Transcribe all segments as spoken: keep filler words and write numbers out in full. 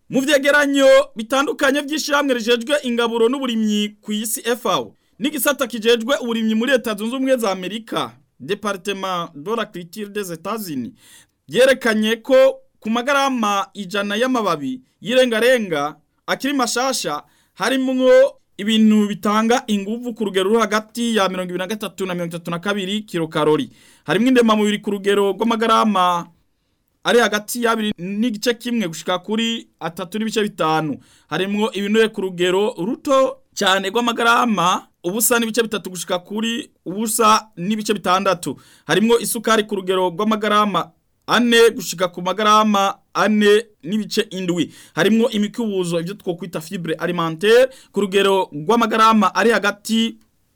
Mu vyegeranyo bitandukanye vy'ishiramwe rijejwe ingaburo n'uburimyi ku isi F A O n'igisata kijejwe uburimyi muri Leta Zunze Ubumwe za Amerika Departement de l'Agriculture des États-Unis yerekanye ko ku magarama ijana y'amababi yirengarenga akiri mashasha harimwo ibintu bitanga inguvu ku rugero ruri hagati ya mirongo ibiri na gatatu na mirongo itatu na kabiri kilokalori. Harimwo indema mubiri ku rugero rw'amagarama ari hagati ya abiri n'igice kimwe gushika kuri atatu n'ibice bitanu. Harimwo ibinure ku rugero ruto cyane rw'amagarama ubusa n'ibice bitatu gushika kuri ubusa n'ibice bitandatu. Harimwo isukari ku rugero rw'amagarama ane gushika ku magarama ane n'ibice indwi. Harimwo imikubuzo ivyo twokwita fibre alimentaire ku rugero rw'amagarama ari hagati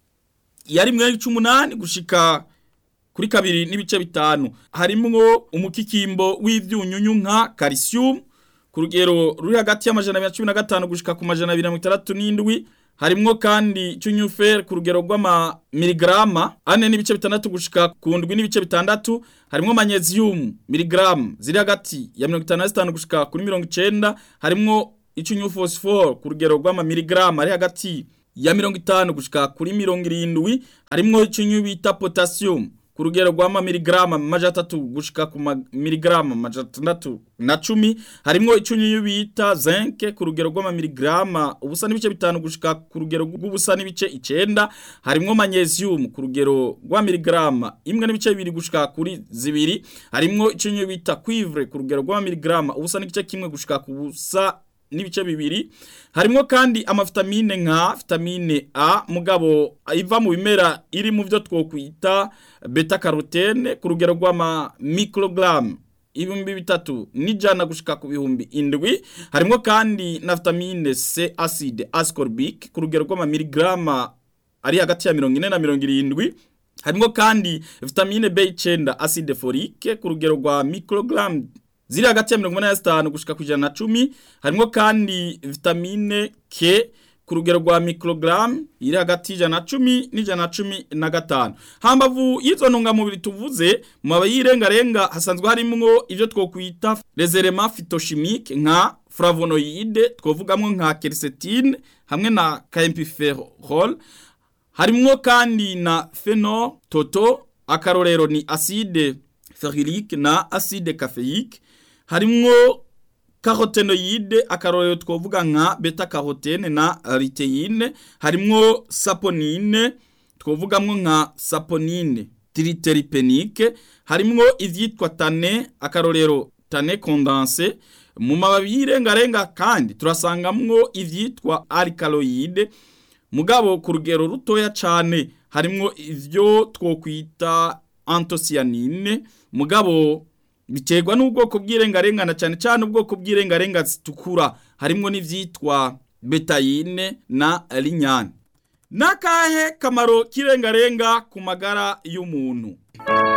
ya rimwe n'ibice umunani gushika kuri kabiri n'ibice bitanu. Harimwo umukikimbo w'ivyunyunyu nka calcium ku rugero ruri hagati y'amajana abiri na cumi na gatanu gushika ku majana abiri na mirongo itandatu n'indwi. Harimwo kandi cyunyufer ku rugero rw'ama miligrama ane n'ibice bitandatu gushika ku ndwi n'ibice bitandatu. Harimwo magnesium miligram ziri hagati ya mirongo itanu na zitanu gushika kuri mirongo icenda. Harimwo icyunyu phosphore ku rugero rw'ama miligrama ari hagati ya mirongo itanu gushika kuri mirongo irindwi. Harimwo icyunyu bita potassium ku rugero rw'ama miligrama maja atatu gushika ku miligrama maja atandatu na cumi. Harimwo icyunyu bita zinc ku rugero rw'ama miligrama ubusa n'ibice bitanu gushika ku rugero rw'ubusa n'ibice icenda. Harimwo magnesium ku rugero rwa miligrama imwe n'ibice bibiri gushika kuri zibiri. Harimwo icyunyu bita cuivre ku rugero rwa miligrama ubusa n'igice kimwe gushika ku busa n'ibice bibiri. Harimwo kandi amavitamine nka vitamine A mugabo iva mu bimera iri mu byo twokwita beta carotene ku rugero rw'ama microgram ibihumbi bitatu n'ijana gushika ku bihumbi indwi. Harimwo kandi na vitamine C acide ascorbic ku rugero rw'ama miligrama ari hagati ya mirongo ine na mirongo irindwi. Harimwo kandi vitamine B icenda acide folique ku rugero rwa microgram ziri hagati ya mirongo ine na zitanu gushika ku ijana na cumi. Harimwo kandi vitamine K ku rugero rwa microgram iri hagati y'ijana na cumi n'ijana na cumi na gatanu. Hambavu y'izo ntungamubiri tuvuze mu mabayirengarenga hasanzwe harimwo ivyo twokwita les éléments phytochimiques nka flavonoïde twovugamwo nka quercétine hamwe na camphophyrol. Harimwo kandi na phenol toto akarorero ni acide ferulique na acide caféique. Harimwo carotenoïde akarorero twovuga nka beta carotene na luteine. Harimwo saponine twovugamwo nka saponine triterpenique. Harimwo ivyitwa tane akarorero tane condensé. Mu mababi yirengarenga kandi turasangamwo ivyitwa alkaloïde mugabo ku rugero rutoya cane. Harimwo ivyo twokwita anthocyanine mugabo biterwa n'ubwoko bw'irengarengana cyane cyane ubwoko bw'irengarenga zitukura. Harimwo n'ivyitwa betaine na lignane. Nakahe kamaro kirengarenga ku magara y'umuntu?